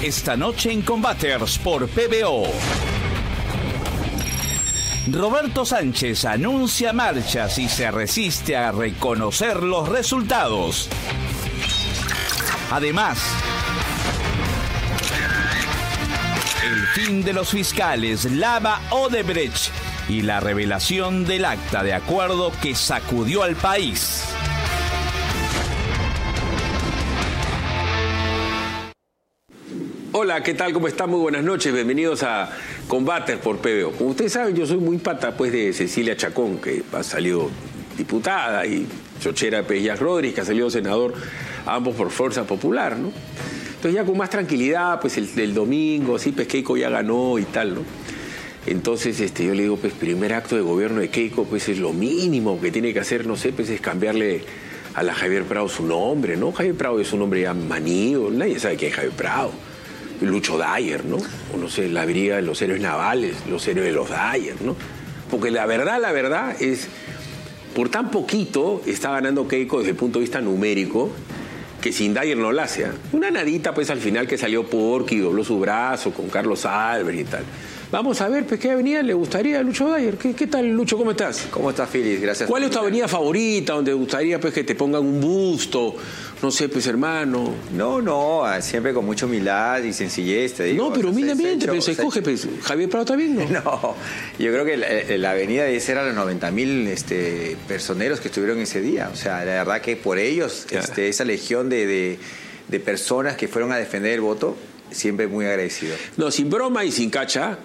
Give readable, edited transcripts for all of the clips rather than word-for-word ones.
Esta noche en Combaters por PBO. Roberto Sánchez anuncia marchas y se resiste a reconocer los resultados. Además, el fin de los fiscales Lava Odebrecht y la revelación del acta de acuerdo que sacudió al país. Hola, ¿qué tal? ¿Cómo están? Muy buenas noches. Bienvenidos a Combaters por PBO. Como ustedes saben, yo soy muy pata pues de Cecilia Chacón, que ha salido diputada, y chochera Pellas Rodríguez, que ha salido senador, ambos por Fuerza Popular, ¿no? Entonces ya con más tranquilidad, pues el domingo, sí, pues Keiko ya ganó y tal, ¿no? Entonces yo le digo, pues primer acto de gobierno de Keiko, pues es lo mínimo que tiene que hacer, no sé, pues es cambiarle a la Javier Prado su nombre, ¿no? Javier Prado es un nombre ya manido, nadie sabe quién es Javier Prado. Lucho Dyer, ¿no? O no sé, la brigada de los héroes navales, los héroes de los Dyer, ¿no? Porque la verdad es, por tan poquito está ganando Keiko desde el punto de vista numérico, que sin Dyer no la hace. Una nadita, pues al final que salió Porky, dobló su brazo con Carlos Albert y tal. Vamos a ver, pues, ¿qué avenida le gustaría a Lucho Dyer? ¿Qué tal, Lucho? ¿Cómo estás? ¿Cómo estás, Félix? Gracias. ¿Cuál es tu avenida favorita, donde te gustaría, pues, que te pongan un busto? No sé, pues, hermano. No, siempre con mucha humildad y sencillez, te digo. No, pero humildemente, pero se escoge, pues, Javier Prado también, ¿no? No, yo creo que la avenida debe ser a los 90.000 personeros que estuvieron ese día. O sea, la verdad que por ellos, esa legión de personas que fueron a defender el voto, siempre muy agradecido. No, sin broma y sin cacha,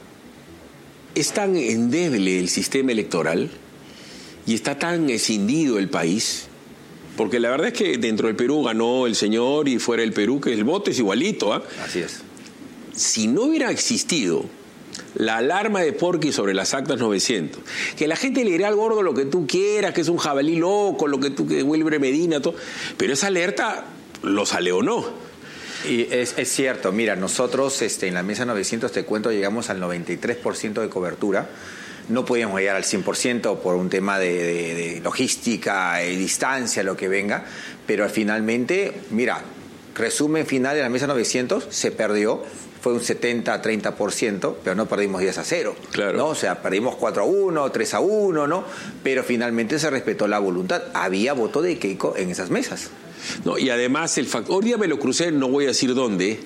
es tan endeble el sistema electoral y está tan escindido el país, porque la verdad es que dentro del Perú ganó el señor y fuera del Perú, que el voto es igualito, ¿ah? Así es. Si no hubiera existido la alarma de Porky sobre las actas 900, que la gente le dirá al gordo lo que tú quieras, que es un jabalí loco, lo que tú, que Wilber Medina, todo, pero esa alerta los aleonó. Y es cierto, mira, nosotros en la mesa 900, te cuento, llegamos al 93% de cobertura. No podíamos llegar al 100% por un tema de logística, distancia, lo que venga, pero finalmente, mira, resumen final de la mesa 900, se perdió, fue un 70-30%, pero no perdimos 10-0. Claro. ¿No? O sea, perdimos 4-1, 3-1, ¿no? Pero finalmente se respetó la voluntad. Había voto de Keiko en esas mesas. No, y además el factor, hoy día me lo crucé, no voy a decir dónde,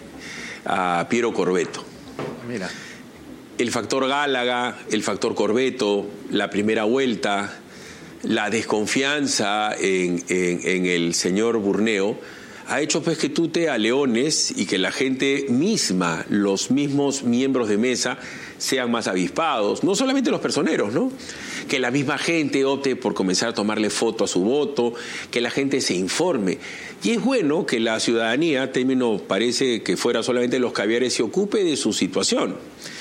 a Piero Corbeto. Mira. El factor Gálaga, el factor Corbeto, la primera vuelta, la desconfianza en el señor Burneo, ha hecho pues que tú te aleones y que la gente misma, los mismos miembros de mesa, sean más avispados, no solamente los personeros, ¿no? Que la misma gente opte por comenzar a tomarle foto a su voto, que la gente se informe. Y es bueno que la ciudadanía, término parece que fuera solamente los caviares, se ocupe de su situación.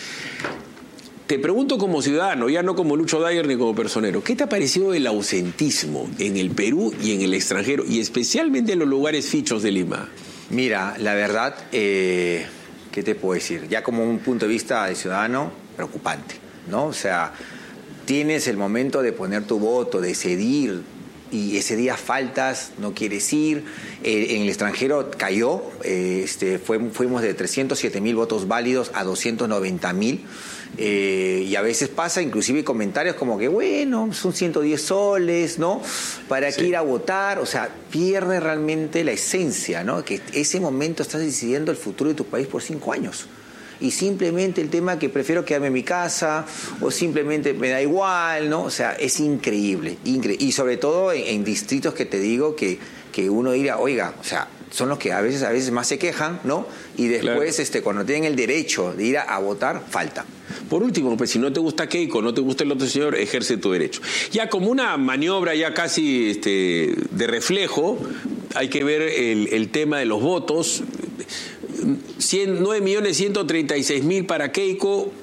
Te pregunto como ciudadano, ya no como Lucho Dyer ni como personero, ¿qué te ha parecido el ausentismo en el Perú y en el extranjero, y especialmente en los lugares fichos de Lima? Mira, la verdad, ¿qué te puedo decir? Ya como un punto de vista de ciudadano, preocupante, ¿no? O sea, tienes el momento de poner tu voto, de decidir, y ese día faltas, no quieres ir. En el extranjero cayó, fuimos de 307.000 votos válidos a 290.000. Y a veces pasa inclusive comentarios como que bueno, son 110 soles, ¿no? ¿Para qué ir a votar? O sea, pierde realmente la esencia, ¿no? Que ese momento estás decidiendo el futuro de tu país por 5 años. Y simplemente el tema que prefiero quedarme en mi casa, o simplemente me da igual, ¿no? O sea, es increíble. Y sobre todo en distritos que te digo que uno dirá, oiga, o sea, son los que a veces más se quejan, ¿no? Y después, claro, cuando tienen el derecho de ir a votar, falta. Por último, pues si no te gusta Keiko, no te gusta el otro señor, ejerce tu derecho. Ya como una maniobra ya casi de reflejo, hay que ver el tema de los votos. 9.136.000 para Keiko,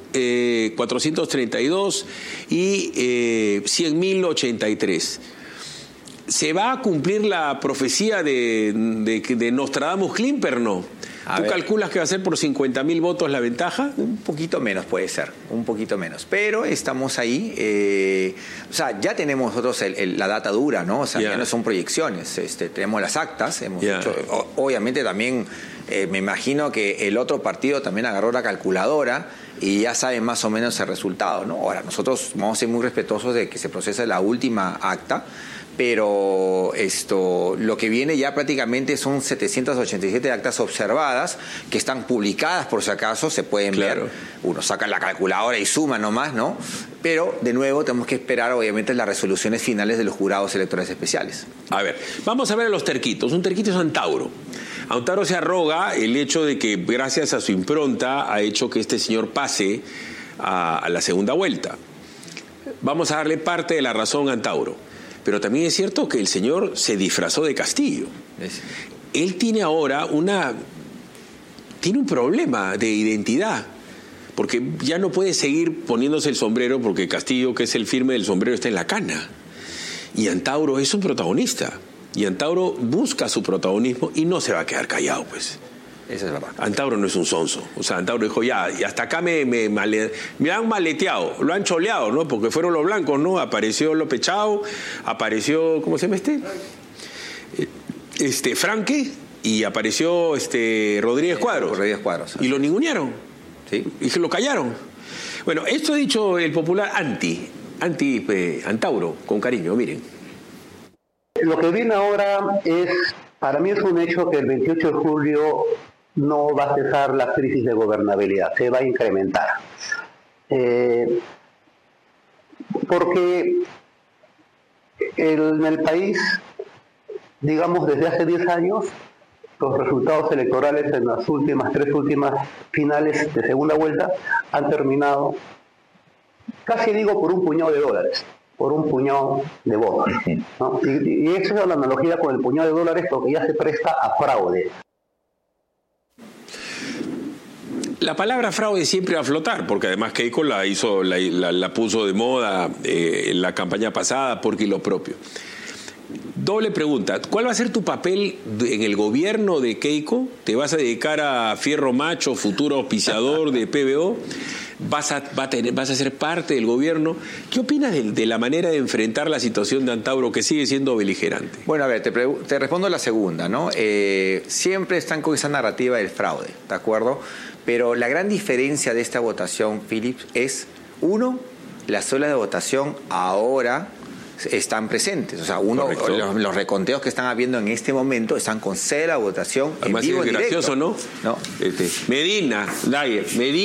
432 y 100.083. ¿Se va a cumplir la profecía de Nostradamus Klimper, no? ¿Tú calculas que va a ser por 50.000 votos la ventaja? Un poquito menos puede ser, un poquito menos. Pero estamos ahí, o sea, ya tenemos nosotros la data dura, ¿no? O sea, ya no son proyecciones, tenemos las actas, hemos hecho, obviamente también me imagino que el otro partido también agarró la calculadora y ya saben más o menos el resultado, ¿no? Ahora, nosotros vamos a ser muy respetuosos de que se procese la última acta, pero lo que viene ya prácticamente son 787 actas observadas que están publicadas, por si acaso se pueden ver. Uno saca la calculadora y suma nomás, ¿no? Pero de nuevo tenemos que esperar obviamente las resoluciones finales de los jurados electorales especiales. A ver, vamos a ver a los terquitos. Un terquito es Antauro. Antauro se arroga el hecho de que gracias a su impronta ha hecho que este señor pase a la segunda vuelta. Vamos a darle parte de la razón a Antauro. Pero también es cierto que el señor se disfrazó de Castillo. Él tiene ahora tiene un problema de identidad, porque ya no puede seguir poniéndose el sombrero, porque Castillo, que es el firme del sombrero, está en la cana. Y Antauro es un protagonista. Y Antauro busca su protagonismo y no se va a quedar callado, pues. Esa es verdad. Antauro no es un sonso. O sea, Antauro dijo, ya, y hasta acá me han maleteado, lo han choleado, ¿no? Porque fueron los blancos, ¿no? Apareció López Chao, apareció, ¿cómo se llama Franque, y apareció Rodríguez Cuadros. Rodríguez Cuadros. Y lo ningunearon. Sí. Y se lo callaron. Bueno, esto ha dicho el popular Antauro, con cariño, miren. Lo que viene ahora para mí es un hecho que el 28 de julio no va a cesar la crisis de gobernabilidad, se va a incrementar. Porque en el país, digamos desde hace 10 años, los resultados electorales en las tres últimas finales de segunda vuelta han terminado, casi digo, por un puñado de dólares. Por un puñado de votos, ¿no? Y esa es la analogía con el puñado de dólares, porque ya se presta a fraude. La palabra fraude siempre va a flotar, porque además Keiko la puso de moda en la campaña pasada, porque lo propio. Doble pregunta, ¿cuál va a ser tu papel en el gobierno de Keiko? ¿Te vas a dedicar a Fierro Macho, futuro auspiciador de PBO? ¿Vas a ser parte del gobierno? ¿Qué opinas de la manera de enfrentar la situación de Antauro, que sigue siendo beligerante? Bueno, a ver, te respondo la segunda, ¿no? Siempre están con esa narrativa del fraude, ¿de acuerdo? Pero la gran diferencia de esta votación, Philip, es, uno, las células de votación ahora están presentes. O sea, los reconteos que están habiendo en este momento están con cédula de votación. Además, en vivo, es gracioso, ¿no? Medina, Dyer.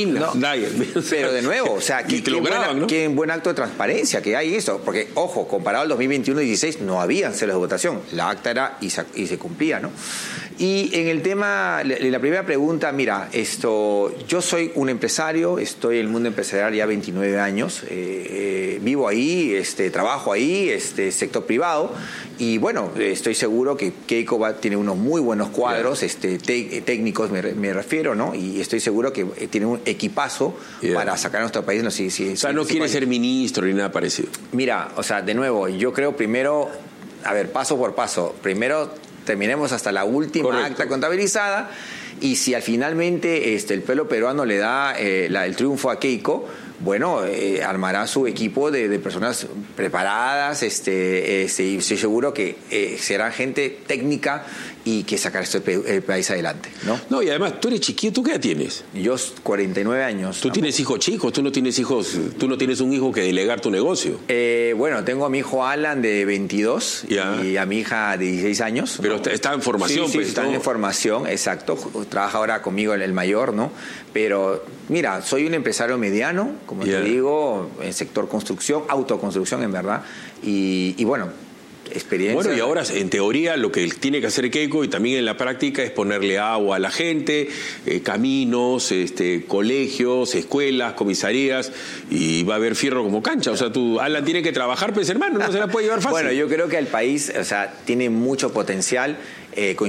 Pero de nuevo, o sea, qué buen acto de transparencia que hay eso. Porque, ojo, comparado al 2021 y 2016, no habían células de votación. La acta era y se cumplía, ¿no? Y en el tema, la primera pregunta, mira, yo soy un empresario, estoy en el mundo empresarial ya 29 años, vivo ahí, trabajo ahí, sector privado, y bueno, estoy seguro que Keiko tiene unos muy buenos cuadros, técnicos me refiero, ¿no? Y estoy seguro que tiene un equipazo para sacar a nuestro país. O sea, no quiere ser ministro ni nada parecido. Mira, o sea, de nuevo, yo creo primero, a ver, paso por paso, primero terminemos hasta la última acta contabilizada, y si finalmente el pueblo peruano le da el triunfo a Keiko, bueno, armará su equipo de personas preparadas, y estoy seguro que será gente técnica y que sacará el país adelante, ¿no? No, y además, tú eres chiquito, ¿tú qué edad tienes? Yo 49 años. ¿Tú tienes hijos chicos? ¿Tú no tienes hijos? ¿Tú no tienes un hijo que delegar tu negocio? Bueno, tengo a mi hijo Alan de 22 y a mi hija de 16 años. Pero está en formación. Sí, están en formación, exacto. Trabaja ahora conmigo el mayor, ¿no? Pero, mira, soy un empresario mediano, como te digo, en sector construcción, autoconstrucción en verdad, y bueno, experiencia. Bueno, y ahora en teoría lo que tiene que hacer Keiko y también en la práctica es ponerle agua a la gente, caminos, colegios, escuelas, comisarías, y va a haber fierro como cancha. O sea, Alan tiene que trabajar, pues hermano, no se la puede llevar fácil. Bueno, yo creo que el país, o sea, tiene mucho potencial.